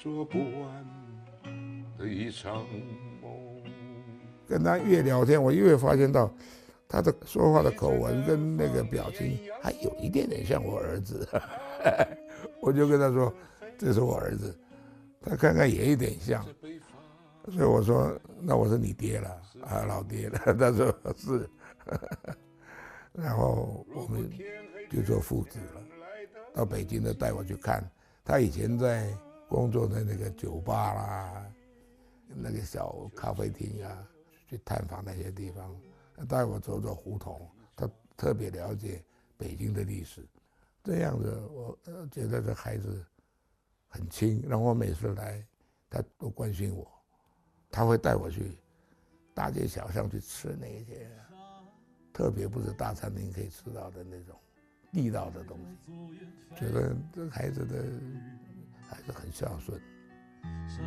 做不完的一场梦。 跟他越聊天，我越发现到他的说话的口吻跟那个表情，还有一点点像我儿子。我就跟他说：“这是我儿子。”他看看也有点像，所以我说：“那我是你爹了啊，老爹了。”他说：“是。”然后我们就做父子了。到北京的带我去看，他以前在工作的那个酒吧啦，那个小咖啡厅啊，去探访那些地方，带我走走胡同，他特别了解北京的历史。这样子，我觉得这孩子很亲，然后我每次来，他都关心我，他会带我去大街小巷去吃那些，特别不是大餐厅可以吃到的那种地道的东西。觉得这孩子很孝顺。